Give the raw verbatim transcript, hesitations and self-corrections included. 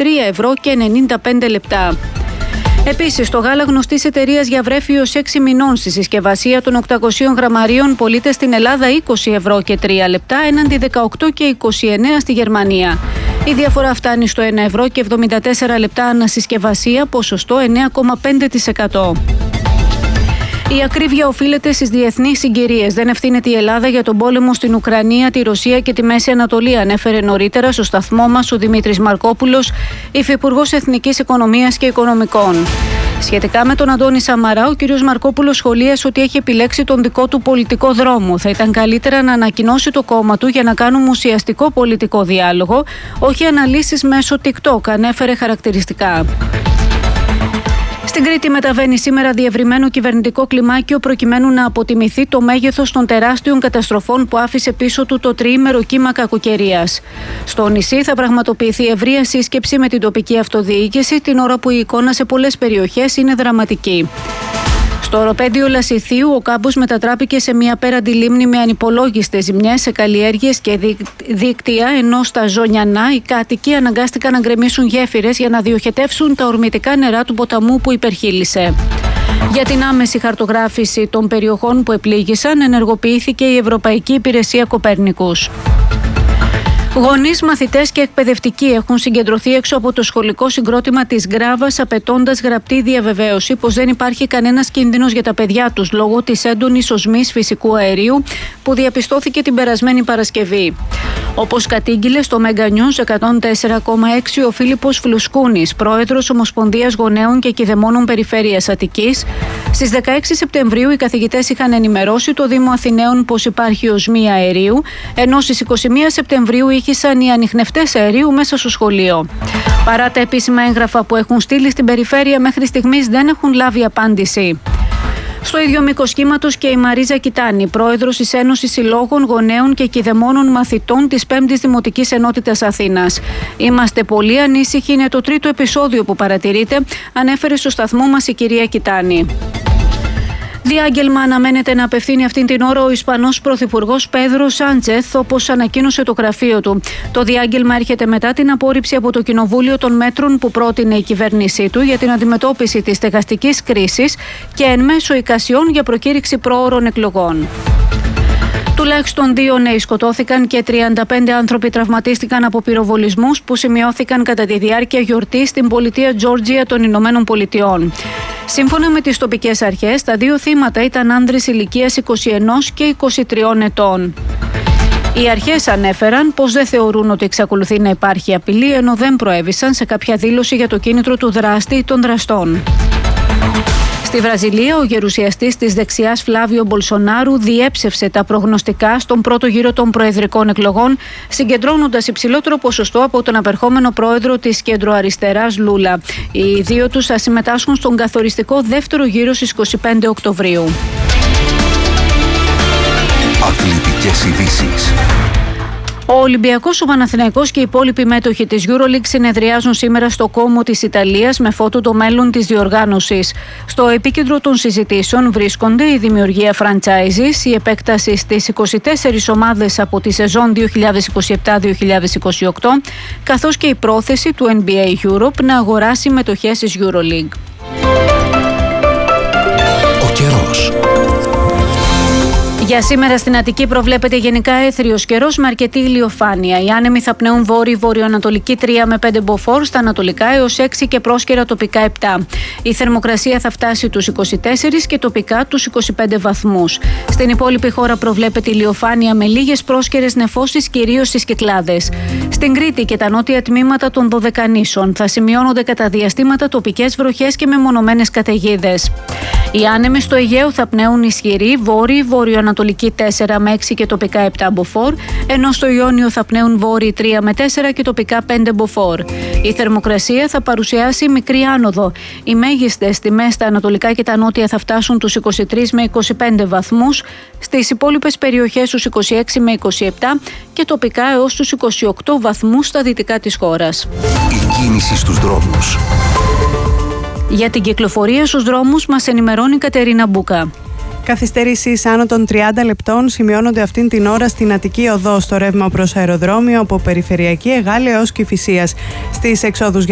τρία ευρώ και ενενήντα πέντε λεπτά. Επίσης, το γάλα γνωστής εταιρείας για βρέφιος έξι μηνών στη συσκευασία των οκτακοσίων γραμμαρίων πωλείται στην Ελλάδα είκοσι ευρώ και τρία λεπτά έναντι δεκαοκτώ και είκοσι εννέα στη Γερμανία. Η διαφορά φτάνει στο ένα ευρώ και εβδομήντα τέσσερα λεπτά ανασυσκευασία, ποσοστό εννέα κόμμα πέντε τοις εκατό. Η ακρίβεια οφείλεται στις διεθνείς συγκυρίες. Δεν ευθύνεται η Ελλάδα για τον πόλεμο στην Ουκρανία, τη Ρωσία και τη Μέση Ανατολή, ανέφερε νωρίτερα στο σταθμό μας ο Δημήτρης Μαρκόπουλος, υφυπουργός Εθνικής Οικονομίας και Οικονομικών. Σχετικά με τον Αντώνη Σαμαρά, ο κ. Μαρκόπουλος σχολίασε ότι έχει επιλέξει τον δικό του πολιτικό δρόμο. Θα ήταν καλύτερα να ανακοινώσει το κόμμα του για να κάνουμε ουσιαστικό πολιτικό διάλογο, όχι αναλύσεις μέσω TikTok, ανέφερε χαρακτηριστικά. Στην Κρήτη μεταβαίνει σήμερα διευρυμένο κυβερνητικό κλιμάκιο προκειμένου να αποτιμηθεί το μέγεθος των τεράστιων καταστροφών που άφησε πίσω του το τριήμερο κύμα κακοκαιρίας. Στο νησί θα πραγματοποιηθεί ευρεία σύσκεψη με την τοπική αυτοδιοίκηση, την ώρα που η εικόνα σε πολλές περιοχές είναι δραματική. Στο οροπέδιο Λασιθίου, ο κάμπος μετατράπηκε σε μια απέραντη λίμνη με ανυπολόγιστες ζημιές σε καλλιέργειες και δίκτυα, ενώ στα Ζωνιανά οι κάτοικοι αναγκάστηκαν να γκρεμίσουν γέφυρες για να διοχετεύσουν τα ορμητικά νερά του ποταμού που υπερχείλισε. Για την άμεση χαρτογράφηση των περιοχών που επλήγησαν, ενεργοποιήθηκε η Ευρωπαϊκή Υπηρεσία Κοπέρνικους. Γονείς, μαθητές και εκπαιδευτικοί έχουν συγκεντρωθεί έξω από το σχολικό συγκρότημα της Γκράβας, απαιτώντας γραπτή διαβεβαίωση πως δεν υπάρχει κανένας κίνδυνος για τα παιδιά τους λόγω της έντονης οσμής φυσικού αερίου που διαπιστώθηκε την περασμένη Παρασκευή. Όπως κατήγγειλε στο Mega News εκατόν τέσσερα κόμμα έξι ο Φίλιππος Φλουσκούνης, πρόεδρος Ομοσπονδίας Γονέων και Κηδεμόνων Περιφέρειας Αττικής, στις δεκαέξι Σεπτεμβρίου οι καθηγητές είχαν ενημερώσει το Δήμο Αθηναίων πως υπάρχει οσμή αερίου, ενώ στις είκοσι μία Σεπτεμβρίου ήχησαν οι ανιχνευτές αερίου μέσα στο σχολείο. Παρά τα επίσημα έγγραφα που έχουν στείλει στην περιφέρεια, μέχρι στιγμής δεν έχουν λάβει απάντηση. Στο ίδιο μήκος κύματος και η Μαρίζα Κιτάνη, πρόεδρος της Ένωσης Συλλόγων Γονέων και Κηδεμόνων Μαθητών της πέμπτης Δημοτικής Ενότητας Αθήνας. Είμαστε πολύ ανήσυχοι, είναι το τρίτο επεισόδιο που παρατηρείται, ανέφερε στο σταθμό μας η κυρία Κιτάνη. Διάγγελμα αναμένεται να απευθύνει αυτήν την ώρα ο Ισπανός Πρωθυπουργός Πέδρο Σάντσεθ, όπως ανακοίνωσε το γραφείο του. Το διάγγελμα έρχεται μετά την απόρριψη από το Κοινοβούλιο των μέτρων που πρότεινε η κυβέρνησή του για την αντιμετώπιση της στεγαστικής κρίσης και εν μέσω εικασιών για προκήρυξη προώρων εκλογών. Τουλάχιστον δύο νέοι σκοτώθηκαν και τριάντα πέντε άνθρωποι τραυματίστηκαν από πυροβολισμούς που σημειώθηκαν κατά τη διάρκεια γιορτής στην πολιτεία Τζόρτζια των Ηνωμένων Πολιτειών. Σύμφωνα με τις τοπικές αρχές, τα δύο θύματα ήταν άνδρες ηλικίας είκοσι ένα και είκοσι τρία ετών. Οι αρχές ανέφεραν πως δεν θεωρούν ότι εξακολουθεί να υπάρχει απειλή, ενώ δεν προέβησαν σε κάποια δήλωση για το κίνητρο του δράστη ή των δραστών. Στη Βραζιλία, ο γερουσιαστής της δεξιάς Φλάβιο Μπολσονάρου διέψευσε τα προγνωστικά στον πρώτο γύρο των προεδρικών εκλογών, συγκεντρώνοντας υψηλότερο ποσοστό από τον απερχόμενο πρόεδρο της κεντροαριστεράς Λούλα. Οι δύο τους θα συμμετάσχουν στον καθοριστικό δεύτερο γύρο στις είκοσι πέντε Οκτωβρίου. Αθλητικές ειδήσεις. Ο Ολυμπιακός, ο Παναθηναϊκός και οι υπόλοιποι μέτοχοι της EuroLeague συνεδριάζουν σήμερα στο Κόμο της Ιταλίας με φώτο το μέλλον της διοργάνωσης. Στο επίκεντρο των συζητήσεων βρίσκονται η δημιουργία franchises, η επέκταση στις είκοσι τέσσερις ομάδες από τη σεζόν δύο χιλιάδες είκοσι επτά δύο χιλιάδες είκοσι οκτώ, καθώς και η πρόθεση του N B A Europe να αγοράσει μετοχές της EuroLeague. Ο καιρός. Για σήμερα στην Αττική προβλέπεται γενικά έθριος καιρός με αρκετή ηλιοφάνεια. Οι άνεμοι θα πνέουν βόρειο-βορειοανατολική τρία με πέντε μποφόρ, στα ανατολικά έως έξι και πρόσκαιρα τοπικά επτά. Η θερμοκρασία θα φτάσει τους είκοσι τέσσερις και τοπικά τους είκοσι πέντε βαθμούς. Στην υπόλοιπη χώρα προβλέπεται ηλιοφάνεια με λίγες πρόσκαιρες νεφώσεις, κυρίως στις Κυκλάδες. Στην Κρήτη και τα νότια τμήματα των Δωδεκανήσων θα σημειώνονται κατά διαστήματα τοπικές βροχές και μεμονωμένες καταιγίδες. Οι άνεμοι στο Αιγαίο θα πνέουν ισχυροί βόρειοι, βορειοανατολική τέσσερα με έξι και τοπικά επτά μποφόρ, ενώ στο Ιόνιο θα πνέουν βόρειοι τρία με τέσσερα και τοπικά πέντε μποφόρ. Η θερμοκρασία θα παρουσιάσει μικρή άνοδο. Οι μέγιστες τιμές στα ανατολικά και τα νότια θα φτάσουν τους είκοσι τρεις με είκοσι πέντε βαθμούς, στις υπόλοιπες περιοχές τους είκοσι έξι με είκοσι επτά και τοπικά έως τους είκοσι οκτώ βαθμούς στα δυτικά της χώρας. Η κίνηση στους δρόμους. Για την κυκλοφορία στους δρόμους μας ενημερώνει η Κατερίνα Μπούκα. Καθυστερήσεις άνω των τριάντα λεπτών σημειώνονται αυτήν την ώρα στην Αττική Οδό στο ρεύμα προς αεροδρόμιο από Περιφερειακή Εγάλη έως Κηφισίας. Στις εξόδους